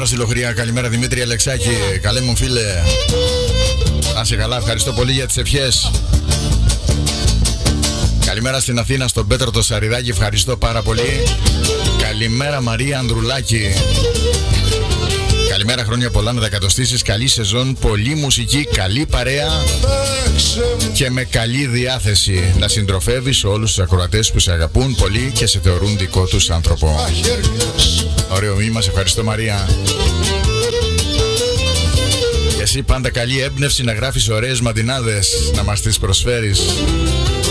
Καλημέρα στη Λοχρία, καλημέρα Δημήτρη Αλεξάκη. Καλέ μου φίλε. Να είσαι καλά, ευχαριστώ πολύ για τις ευχές. Καλημέρα στην Αθήνα, στον Πέτρο το Σαριδάκη, ευχαριστώ πάρα πολύ. Καλημέρα Μαρία Ανδρουλάκη. Καλημέρα, χρόνια πολλά να τα εκατοστήσεις. Καλή σεζόν, πολλή μουσική, καλή παρέα και με καλή διάθεση. Να συντροφεύεις όλους τους ακροατές που σε αγαπούν πολύ και σε θεωρούν δικό τους άνθρωπο. Ωραίο μήνυμα, σε ευχαριστώ Μαρία. Και εσύ πάντα καλή έμπνευση να γράφεις ωραίες μαντινάδες, να μας τις προσφέρεις.